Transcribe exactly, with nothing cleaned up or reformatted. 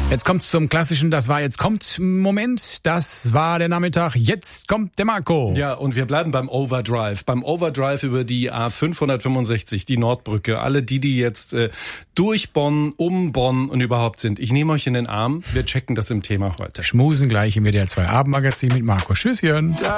Jetzt kommt's zum klassischen Das war jetzt kommt Moment. Das war der Nachmittag. Jetzt kommt der Marco. Ja, und wir bleiben beim Overdrive. Beim Overdrive über die A fünfhundertfünfundsechzig, die Nordbrücke. Alle die, die jetzt äh, durch Bonn, um Bonn und überhaupt sind. Ich nehme euch in den Arm. Wir checken das im Thema heute. Schmusen gleich im W D R zwei Abendmagazin mit Marco. Tschüss, Jörn.